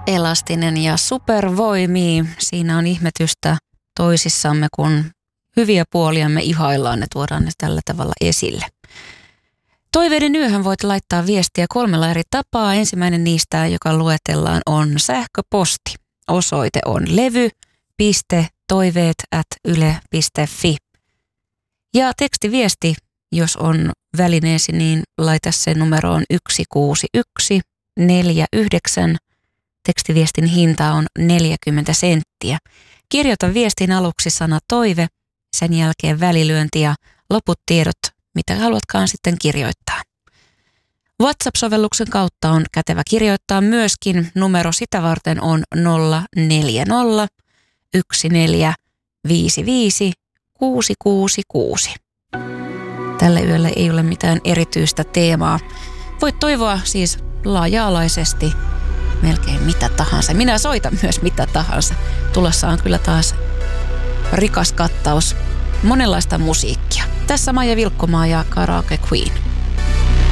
Elastinen ja Supervoimi. Siinä on ihmetystä toisissamme, kun hyviä puoliamme ihaillaan ja tuodaan ne tällä tavalla esille. Toiveiden yöhön voit laittaa viestiä 3 eri tapaa. Ensimmäinen niistä, joka luetellaan, on sähköposti. Osoite on levy.toiveet@yle.fi. Ja tekstiviesti, jos on välineesi, niin laita sen numeroon 16149. Tekstiviestin hinta on 40 senttiä. Kirjoita viestin aluksi sana toive, sen jälkeen välilyönti ja loput tiedot, mitä haluatkaan sitten kirjoittaa. WhatsApp-sovelluksen kautta on kätevä kirjoittaa myöskin. Numero sitä varten on 040 1455 666. Tällä yöllä ei ole mitään erityistä teemaa. Voit toivoa siis laaja-alaisesti melkein mitä tahansa. Minä soitan myös mitä tahansa. Tulossa on kyllä taas rikas kattaus monenlaista musiikkia. Tässä Maija Vilkkomaa ja Karaoke Queen.